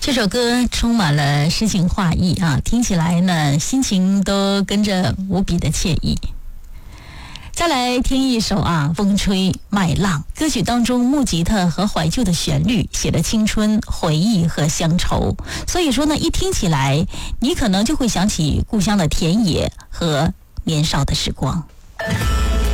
这首歌充满了诗情画意啊，听起来呢，心情都跟着无比的惬意。再来听一首啊，风吹麦浪。歌曲当中木吉他和怀旧的旋律写了青春回忆和乡愁，所以说呢，一听起来你可能就会想起故乡的田野和年少的时光。